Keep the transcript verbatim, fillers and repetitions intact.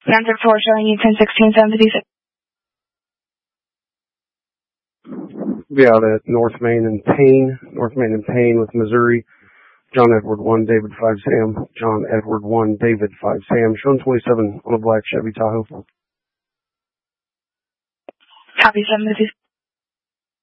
Transit four showing you ten sixteen seven fifty-six. Be out at North Main and Payne, North Main and Payne with Missouri. John Edward one, David five Sam. John Edward one, David five Sam. Showing twenty-seven on a black Chevy Tahoe. Copy seven fifty-six.